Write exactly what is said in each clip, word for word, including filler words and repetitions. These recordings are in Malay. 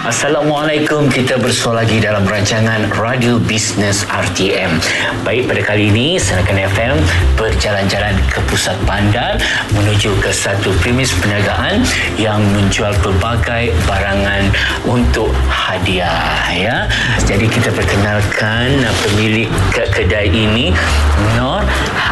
Assalamualaikum, kita bersua lagi dalam rancangan Radio Bisnes R T M. Baik, pada kali ini Sandakan F M berjalan-jalan ke pusat bandar menuju ke satu premis perniagaan yang menjual pelbagai barangan untuk hadiah, ya. Jadi kita perkenalkan pemilik kedai ini, Nur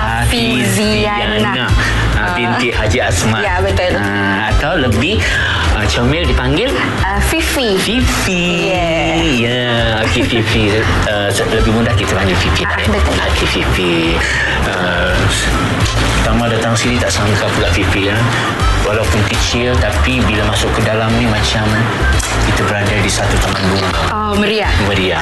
Hafiziana binti Haji Asmat. Ya, betul. Uh, atau lebih uh, comel dipanggil uh, Fifi. Fifi. Yeah. Ya, yeah. Okay, Fifi. Uh, lebih mudah kita panggil Fifi. Ah, betul. Okay, Fifi. Uh, pertama datang sini tak sangka pula Fifi, ya. Walaupun kecil, tapi bila masuk ke dalam ni macam kita berada di satu taman bunga. Oh, meriah. Meriah.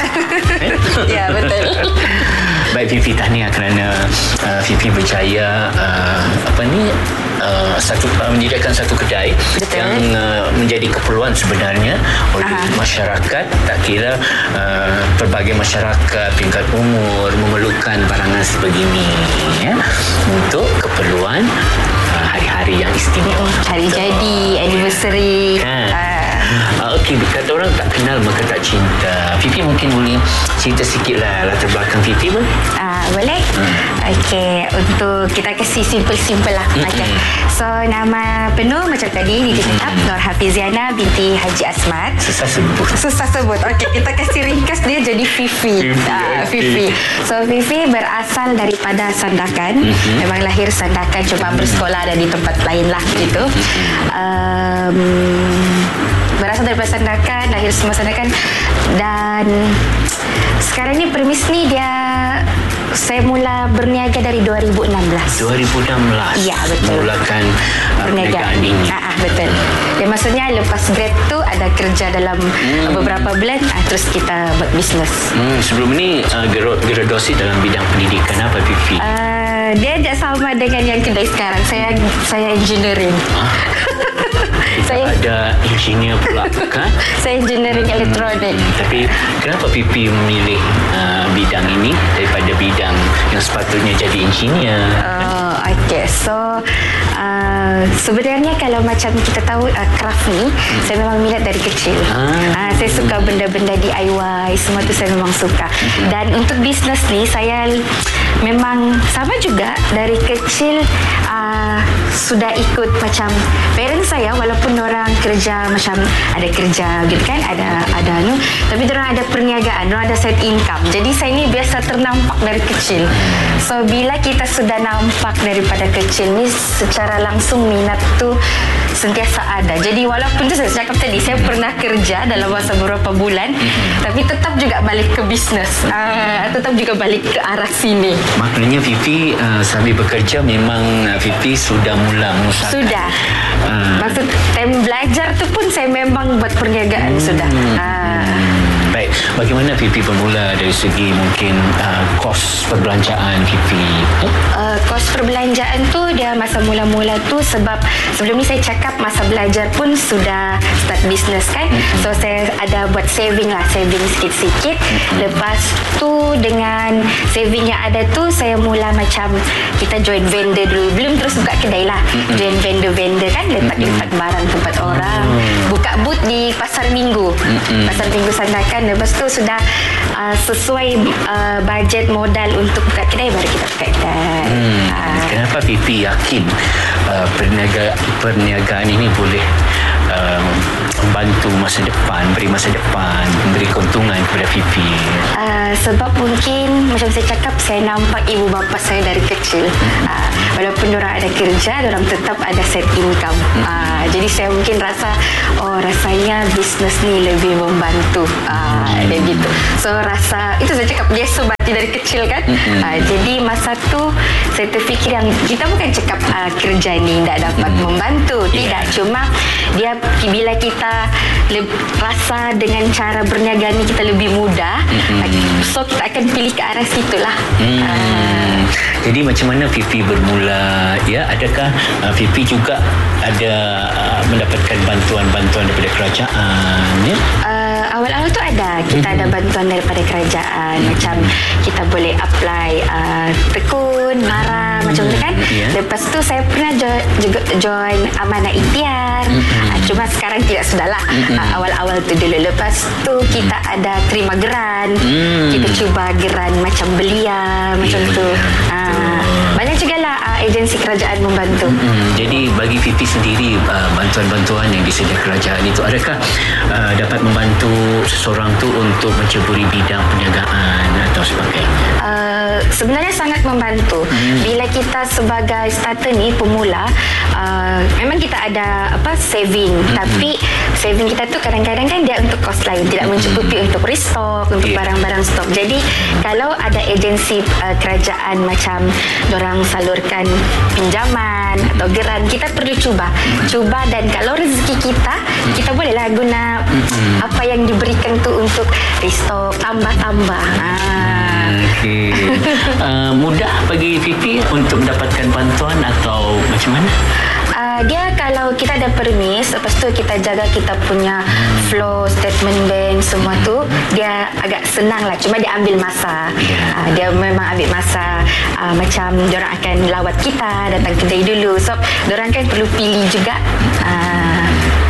Ya, betul. Baik, Fifi, tahniah kerana uh, Fifi berjaya uh, apa ni uh, satu uh, menyediakan satu kedai. Betul. Yang uh, menjadi keperluan sebenarnya oleh Aha. masyarakat. Tak kira uh, pelbagai masyarakat tingkat umur memerlukan barangan sebegini, ya, untuk keperluan uh, hari-hari yang istimewa. Hari jadi, anniversary. Ha. Uh, Okey, kata orang tak kenal maka tak cinta. Fifi mungkin boleh cerita sikit lah latar belakang Fifi pun. Uh, boleh? Hmm. Okey, untuk kita kasih simple-simple lah. Hmm. Okay. So, nama penuh macam tadi dikatakan hmm. Nur Hafiziana binti Haji Asmat. Susah sebut. Susah sebut. Okey, kita kasih ringkas dia jadi Fifi. Fifi. Uh, Fifi. So, Fifi berasal daripada Sandakan. Hmm. Memang lahir Sandakan, cuma hmm. bersekolah ada di tempat lain lah gitu. Hmm. Um, berasal daripada Sandakan, lahir semua Sandakan, dan sekarang ni premis ni dia saya mula berniaga dari dua ribu enam belas. dua ribu enam belas. Ya, betul. Mulakan perniagaan ini. Ah, ah, betul. Ya, maksudnya lepas grad tu ada kerja dalam hmm. beberapa bulan, ah, terus kita buat bisnes. Hmm, sebelum ni uh, graduasi dalam bidang pendidikan apa, Fifi? Uh, dia tak sama dengan yang kedai sekarang. Saya saya engineering. Ah. Saya ada engineer pula kan? Saya engineering hmm, elektronik. Tapi kenapa Pipi memilih uh, bidang ini daripada bidang yang sepatutnya jadi engineer? Oh, okay. So uh, sebenarnya kalau macam kita tahu uh, craft ni, hmm. saya memang minat dari kecil. Ah. Uh, saya suka benda-benda D I Y, semua tu saya memang suka. Hmm. Dan untuk bisnes ni saya memang sama juga dari kecil uh, sudah ikut macam parents saya, walaupun orang kerja macam ada kerja gitu kan, ada ada anu, tapi orang ada perniagaan, orang ada set income. Jadi saya ni biasa ternampak dari kecil. So bila kita sudah nampak daripada kecil ni, secara langsung minat tu sentiasa ada. Jadi walaupun tu saya cakap tadi, saya pernah kerja dalam masa beberapa bulan, mm-hmm. tapi tetap juga balik ke bisnes, uh, tetap juga balik ke arah sini. Maknanya Fifi uh, sambil bekerja memang uh, Fifi sudah mula mengusahakan. Sudah. Uh, Maksud time belajar tu pun saya memang buat perniagaan hmm, sudah. Uh. Baik, bagaimana Fifi bermula dari segi mungkin uh, kos perbelanjaan Fifi? Uh, kos perbelanjaan tu dia masa mula-mula tu sebab sebelum ni saya cakap masa belajar pun sudah start business kan. Mm-hmm. So saya ada buat saving lah, saving sikit-sikit. Mm-hmm. Lepas tu dengan saving yang ada tu saya mula macam kita join vendor dulu. Belum terus buka kedai lah. Mm-hmm. Join vendor-vendor kan, letak-letak barang tempat orang. Mm-hmm. Buka booth di Pasar Minggu. Mm-hmm. Pasar Minggu Sandakan. Lepas tu sudah uh, sesuai uh, bajet modal untuk buka kedai, baru kita buka kedai. Hmm. Uh. Kenapa Fifi yakin uh, perniaga, perniagaan ini boleh uh, membantu masa depan, beri masa depan, memberi keuntungan kepada Fifi? Uh, sebab mungkin macam saya cakap, saya nampak ibu bapa saya dari kecil. Hmm. Uh, walaupun orang ada kerja, orang tetap ada set income. Hmm. Uh, jadi saya mungkin rasa, oh rasanya bisnes ni lebih membantu. Uh, Hmm. Dan gitu. So rasa itu saya cakap dia sebati dari kecil kan. Hmm. Uh, jadi masa tu saya terfikir yang kita bukan cakap uh, kerja ni tidak dapat hmm. membantu, tidak. Yeah. Cuma dia bila kita le- rasa dengan cara berniaga ni kita lebih mudah, hmm. uh, so kita akan pilih ke arah situlah. Hmm. Uh, Jadi macam mana Fifi bermula? Ya, adakah uh, Fifi juga ada uh, mendapatkan bantuan-bantuan daripada kerajaan? Ya. Uh, awal-awal tu ada kita mm-hmm. ada bantuan daripada kerajaan, macam kita boleh apply uh, tekun, mara, mm-hmm. macam tu kan. Yeah. Lepas tu saya pernah jo- juga join Amanah Ikhtiar. Mm-hmm. Uh, cuma sekarang tidak sudahlah. Mm-hmm. Uh, awal-awal tu dulu. Lepas tu kita ada terima geran. Mm. Kita cuba geran macam belia, macam yeah, tu. Yeah. Uh, banyak juga lah uh, agensi kerajaan membantu. Mm-hmm. Jadi bagi Fifi sendiri, uh, bantuan-bantuan yang disediakan kerajaan itu, adakah uh, dapat membantu seseorang tu untuk menceburi bidang perniagaan atau sebagainya? Uh, sebenarnya sangat membantu. Hmm. Bila kita sebagai starter ni, pemula, uh, memang kita ada apa saving, hmm. tapi saving kita tu kadang-kadang kan dia untuk kos lain, tidak mencukupi hmm. untuk restock, untuk yeah. barang-barang stok. Jadi kalau ada agensi uh, kerajaan macam dorang salurkan pinjaman atau geran, kita perlu cuba. Hmm. Cuba, dan kalau rezeki kita, hmm. kita bolehlah guna hmm. apa yang diberikan tu untuk restock, tambah-tambah. Ah. Okey. uh, mudah bagi Fifi untuk mendapatkan bantuan atau macam mana? Uh, dia kalau kita ada permis, lepas tu kita jaga kita punya hmm. flow, statement bank, semua tu, dia agak senang lah. Cuma dia ambil masa. Yeah. Uh, dia memang ambil masa. Uh, macam diorang akan lawat kita, datang kedai dulu. So, diorang kan perlu pilih juga. Uh,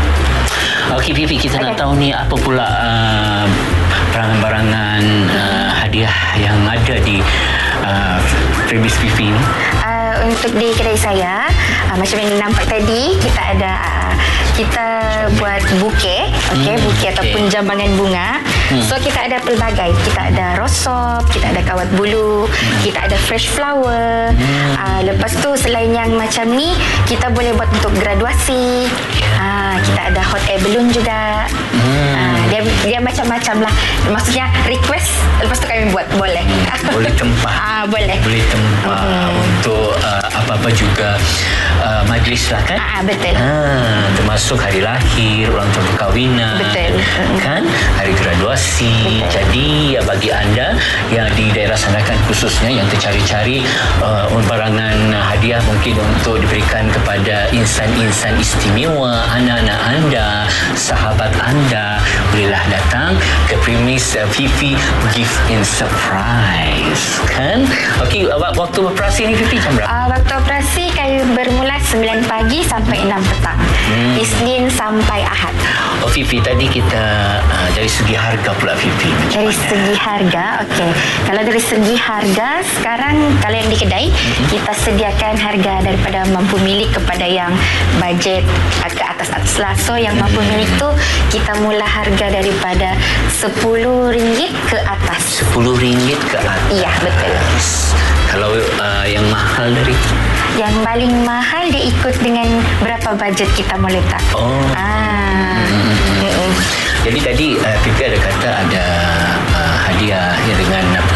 Okey Fifi, kita okay. nak tahu ni apa pula uh, barangan-barangan uh, hadiah yang ada di uh, premis Fifi ni? Uh, untuk di kedai saya, uh, macam yang nampak tadi, kita ada uh, kita buat buke, okey, hmm, buke okay. ataupun jambangan bunga. Hmm. So kita ada pelbagai, kita ada rosop, kita ada kawat bulu, hmm. kita ada fresh flower. Hmm. Uh, lepas tu selain yang macam ni, kita boleh buat untuk graduasi. Uh, kita ada hot air balloon juga. Hmm. Uh, dia dia macam-macam lah. Maksudnya request, lepas tu kami buat, boleh. Boleh tempah. Ah, boleh. Boleh tempah hmm. untuk uh, apa-apa juga uh, majlis lah kan? Ah, betul. Ah, termasuk hari lahir, ulang tahun perkahwinan. Betul. Kan? Hari graduasi. Betul. Jadi ya, bagi anda yang di daerah Sandakan khususnya yang tercari-cari uh, barangan hadiah mungkin untuk diberikan kepada insan-insan istimewa, anak-anak anda, sahabat anda, bolehlah datang ke premis uh, Fifi Gift in Surprise. Kan? Okey, waktu operasi ni Fifi jam berapa? Uh, waktu operasi kami bermula sembilan pagi sampai enam petang. Hmm. Isnin sampai Ahad. Oh Fifi, tadi kita uh, dari segi harga pula Fifi. Dari mana? Segi harga, okey. Kalau dari segi harga, sekarang kalau yang di kedai, mm-hmm. kita sediakan harga daripada mampu milik kepada yang bajet ke atas-atas lah. So yang mm-hmm. mampu milik tu, kita mula harga daripada sepuluh ringgit ke atas. sepuluh ringgit ke atas? Iya, betul. Kalau uh, yang mahal dari? Yang paling mahal dia ikut dengan berapa bajet kita mau letak. Oh. Ah. Mm-hmm. Mm-hmm. Jadi tadi uh, Fifi ada kata ada uh, hadiah ya, dengan apa?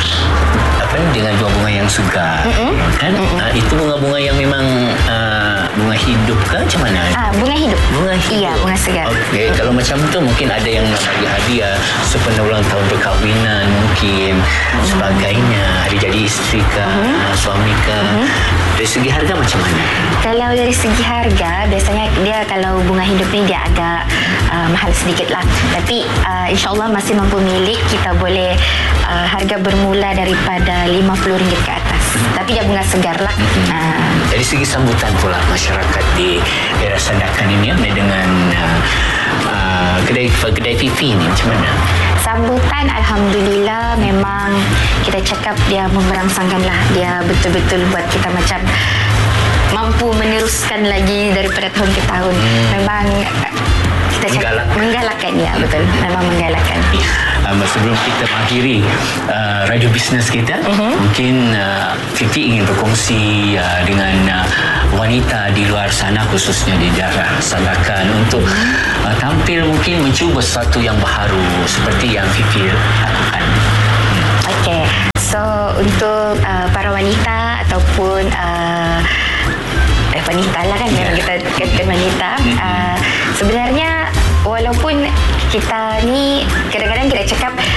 Apa ni, dengan dua bunga yang segar. Mm-hmm. Kan? Mm-hmm. Uh, itu bunga-bunga yang memang uh, bunga hidup ke macam mana? Ah, bunga hidup. Bunga hidup. Iya, bunga segar. Okey, mm-hmm. kalau macam tu mungkin ada yang nak bagi hadiah sepenuh ulang tahun perkahwinan mungkin, mm-hmm. sebagainya, hari jadi isteri ke, mm-hmm. suami ke. Mm-hmm. Dari segi harga macam mana? Kalau dari segi harga, biasanya dia kalau bunga hidup ni dia agak uh, mahal sedikit lah. Tapi uh, insyaAllah masih mampu milik, kita boleh uh, harga bermula daripada lima puluh ringgit ke atas. Tapi dia bunga segar lah. Mm-hmm. Uh. Dari segi sambutan pula masyarakat di daerah Sandakan ini dengan uh, uh, kedai kedai Fifi ni macam mana? Sambutan Alhamdulillah memang kita cakap dia memberangsangkan lah. Dia betul-betul buat kita macam mampu meneruskan lagi daripada tahun ke tahun. Hmm. Memang kita cakap menggalakkan, ya betul. Memang menggalakkan. Um, sebelum kita mengakhiri uh, radio bisnes kita, uh-huh. mungkin uh, Fifi ingin berkongsi uh, dengan uh, wanita di luar sana khususnya di daerah Sandakan untuk uh, tampil mungkin mencuba sesuatu yang baru seperti yang Fifi lakukan. Okey. So untuk uh, para wanita ataupun uh, eh, wanita lah kan, yeah. kita katakan wanita, uh, sebenarnya walaupun kita ni kadang-kadang kita cakap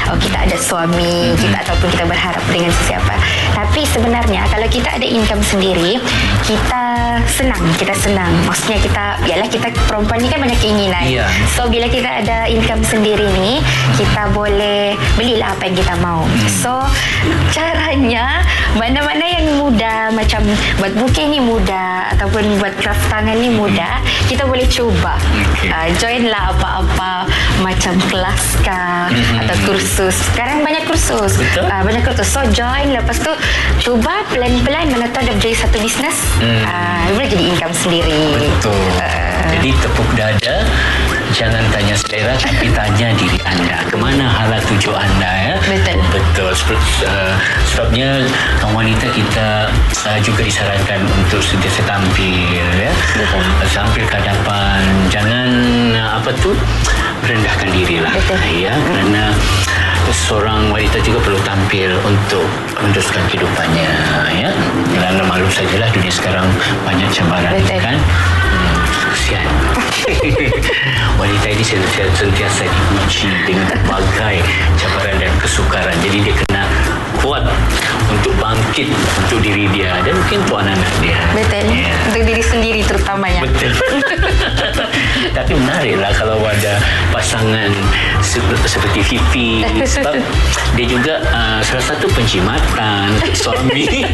oh, kita ada suami, mm-hmm. kita ataupun kita berharap dengan sesiapa. Tapi sebenarnya kalau kita ada income sendiri, kita senang, kita senang. Maksudnya kita, yalah kita perempuan ni kan banyak keinginan. Yeah. So bila kita ada income sendiri ni, kita boleh belilah apa yang kita mau. Mm. So caranya mana-mana yang mudah, macam buat bukit ni mudah ataupun buat craft tangan ni mudah, mm. kita boleh cuba. Okay. Uh, join lah apa-apa macam kelas kah, mm-hmm. atau kursus. Sekarang banyak kursus. Uh, banyak kursus. So join, lepas tu cuba pelan-pelan, mana tahu dah jadi satu bisnes. Mm. Uh, boleh jadi income sendiri. Betul. Uh, jadi tepuk dada, jangan tanya selera tapi tanya diri anda. Kemana hala tuju anda, ya? Betul. Betul. Uh, sebabnya wanita kita uh, juga disarankan untuk sentiasa tampil, ya. Betul. Uh, tampil ke hadapan. Jangan uh, apa tu merendahkan diri lah. Betul. Ya, mm. kerana seorang wanita juga perlu tampil untuk meneruskan kehidupannya, ya. Kerana maklum sajalah dunia sekarang banyak cabaran. Betul. Kan. Hmm, kesian. Wanita ini sentiasa, sentiasa diuji dengan berbagai cabaran dan kesukaran. Jadi dia kena kuat untuk bangkit untuk diri dia dan mungkin untuk anak-anak dia. Betul. Yeah. Untuk diri sendiri terutamanya. Betul. Tapi menariklah kalau ada pasangan seperti Fifi, sebab dia juga uh, salah satu penjimatan suami.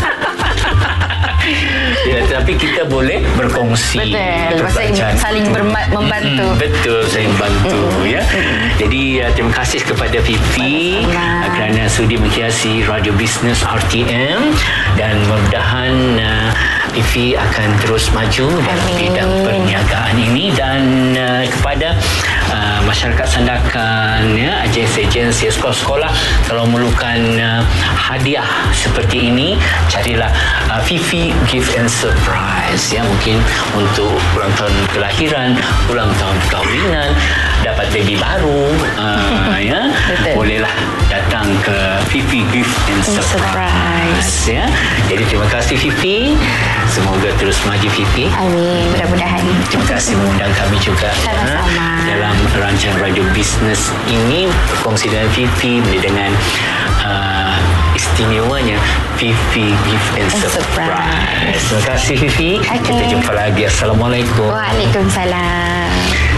Ya, tapi kita boleh berkongsi. Betul. Saling berma- membantu. Mm-hmm. Betul, saling bantu. Mm-hmm. Ya. Jadi uh, terima kasih kepada Fifi uh, kerana sudi menghiasi Radio Bisnes R T M, dan mudah-mudahan uh, Fifi akan terus maju dalam bidang perniagaan ini, dan uh, kepada uh, masyarakat Sandakan, ya, agensi-agensi sekolah-sekolah, kalau memerlukan uh, hadiah seperti ini, carilah uh, Fifi Gift and Surprise, ya, mungkin untuk ulang tahun kelahiran, ulang tahun perkahwinan, dapat baby baru, uh, ya, bolehlah datang ke Fifi Gift and Surprise, Surprise. Ya. Jadi terima kasih Fifi, semoga terus maju Fifi. Amin, mudah-mudahan. Terima kasih mengundang kami juga. Sama-sama. Dalam rancangan Radio Bisnes ini, berkongsi dengan Fifi dengan uh, istimewanya Fifi Gift and, and Surprise. Surprise. Terima kasih Fifi. Okay. Kita jumpa lagi. Assalamualaikum. Waalaikumsalam.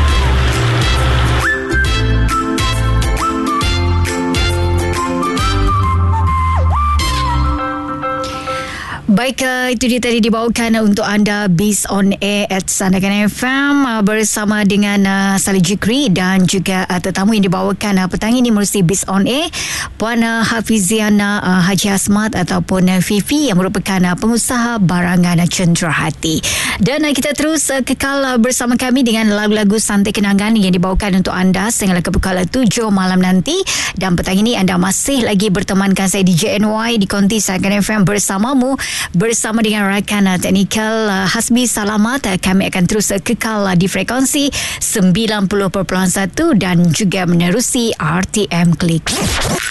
Baik, itu dia tadi dibawakan untuk anda Biz on Air at Sandakan F M bersama dengan uh, Salih Jikri dan juga uh, tetamu yang dibawakan uh, petang ini melalui Biz on Air, Puan uh, Hafiziana uh, Haji Asmat ataupun uh, Fifi yang merupakan uh, pengusaha barangan uh, cenderahati. Dan uh, kita terus uh, kekal uh, bersama kami dengan lagu-lagu santai kenangan yang dibawakan untuk anda sehingga ke pukul tujuh malam nanti. Dan petang ini anda masih lagi bertemankan saya D J N Y di Konti Sandakan F M bersamamu, bersama dengan rakan teknikal uh, Hasbi Salamat. Uh, kami akan terus uh, kekal uh, di frekuensi sembilan puluh perpuluhan satu dan juga menerusi R T M Klik.